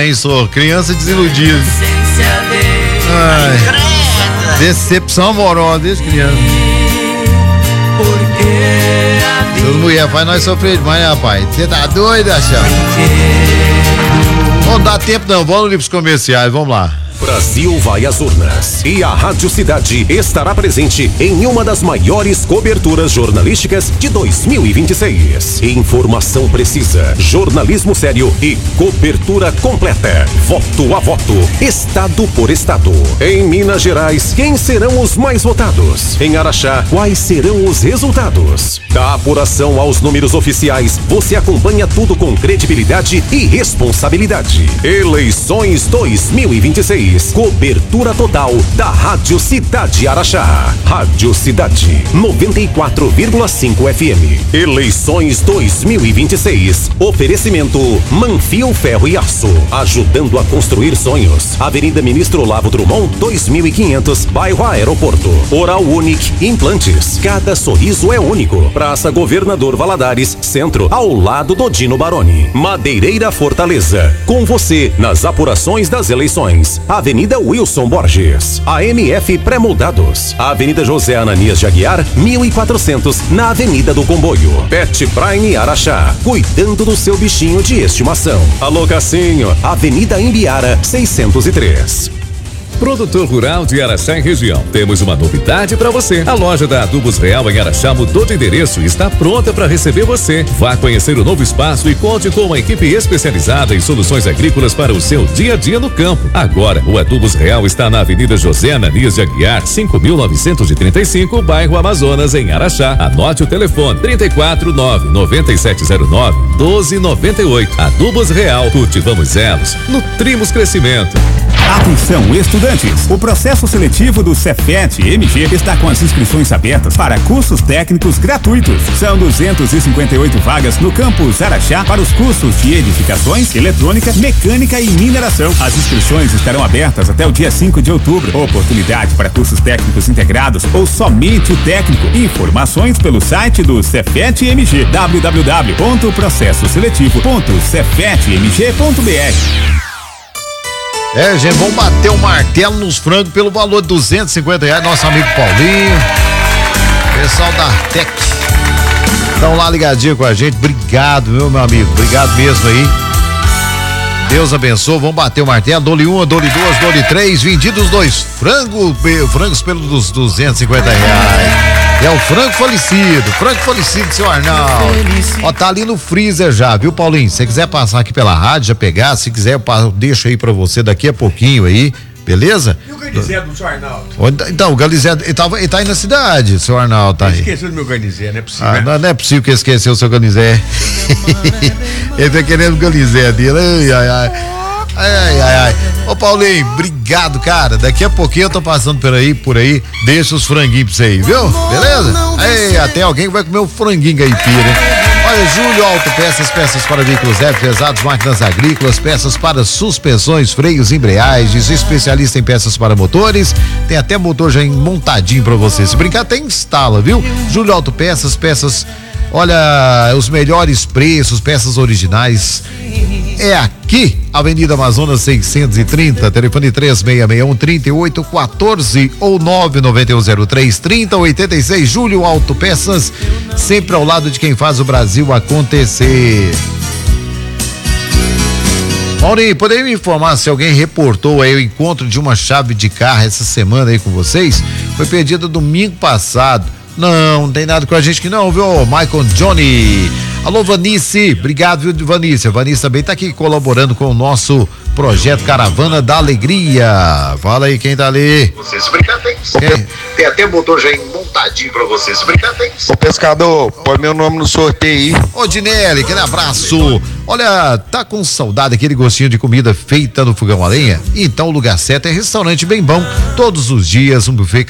hein, sou criança desiludida. Ai, decepção amorosa desde criança. As mulheres fazem nós sofrer demais, né, rapaz? Você tá doido, achando? Não dá tempo não, vamos livros comerciais, vamos lá. Brasil vai às urnas e a Rádio Cidade estará presente em uma das maiores coberturas jornalísticas de 2026. Informação precisa, jornalismo sério e cobertura completa. Voto a voto, estado por estado. Em Minas Gerais, quem serão os mais votados? Em Araxá, quais serão os resultados? Da apuração aos números oficiais, você acompanha tudo com credibilidade e responsabilidade. Eleições 2026. Cobertura total da Rádio Cidade Araxá. Rádio Cidade 94,5 FM. Eleições 2026. Oferecimento Manfio Ferro e Aço. Ajudando a construir sonhos. Avenida Ministro Olavo Drummond 2500, bairro Aeroporto. Oral Unique Implantes. Cada sorriso é único. Praça Governador Valadares, centro, ao lado do Dino Baroni. Madeireira Fortaleza. Com você nas apurações das eleições. Avenida Wilson Borges, AMF Pré-Moldados, Avenida José Ananias de Aguiar, 1400, na Avenida do Comboio. Pet Prime Araxá, cuidando do seu bichinho de estimação. Alô Cassinho, Avenida Imbiara, 603. Produtor rural de Araxá e região. Temos uma novidade para você. A loja da Adubos Real em Araxá mudou de endereço e está pronta para receber você. Vá conhecer o novo espaço e conte com uma equipe especializada em soluções agrícolas para o seu dia a dia no campo. Agora, o Adubos Real está na Avenida José Ananias de Aguiar, 5935, bairro Amazonas, em Araxá. Anote o telefone: 349-9709-1298. Adubos Real. Cultivamos elos, nutrimos crescimento. Atenção, estudantes! O processo seletivo do Cefet-MG está com as inscrições abertas para cursos técnicos gratuitos. São 258 vagas no campus Araxá para os cursos de edificações, eletrônica, mecânica e mineração. As inscrições estarão abertas até o dia 5 de outubro. Oportunidade para cursos técnicos integrados ou somente o técnico. Informações pelo site do Cefet-MG, www.processoseletivo.cefetmg.br. Gente, vamos bater o martelo nos frangos pelo valor de R$250. Nosso amigo Paulinho, pessoal da Artec, estão lá ligadinho com a gente. Obrigado, meu amigo, obrigado mesmo aí. Deus abençoe, vamos bater o martelo. Dole uma, dole duas, dole três. Vendidos 2 frangos pelos R$250. É o frango falecido, seu Arnaldo. Ó, tá ali no freezer já, viu, Paulinho? Se você quiser passar aqui pela rádio, já pegar, se quiser eu deixo aí pra você daqui a pouquinho aí, beleza? E o Garnizé do seu Arnaldo? Então, o Garnizé, ele tá aí na cidade, seu Arnaldo, tá aí. Esqueceu do meu Garnizé, não é possível. Não é possível que esqueceu o seu Garnizé. Ele tá querendo o Garnizé dele, ai. Ô Paulinho, obrigado, cara. Daqui a pouquinho eu tô passando por aí, deixa os franguinhos pra você aí, viu? Beleza? Aí, até alguém vai comer um franguinho caipira, hein? Olha, Júlio Autopeças, peças para veículos leves, pesados, máquinas agrícolas, peças para suspensões, freios, embreagens, especialista em peças para motores, tem até motor já montadinho pra você. Se brincar, até instala, viu? Júlio Autopeças, peças, olha, os melhores preços, peças originais. É aqui, Avenida Amazonas 630, telefone 3661-3814 ou 99103-3086. Júlio Autopeças, sempre ao lado de quem faz o Brasil acontecer. Maurinho, poderia me informar se alguém reportou aí o encontro de uma chave de carro essa semana aí com vocês? Foi perdida domingo passado. Não tem nada com a gente que não, viu? Michael Johnny. Alô, Vanice, obrigado, viu, Vanice? A Vanice também tá aqui colaborando com o nosso projeto Caravana da Alegria. Fala aí quem tá ali. Vocês brincar tem até motor já montadinho pra vocês brincar tem. Ô pescador, põe meu nome no sorteio aí. Ô Dinelli, aquele abraço. Olha, tá com saudade daquele gostinho de comida feita no fogão a lenha? Então o lugar certo é Restaurante Bem Bom. Todos os dias um buffet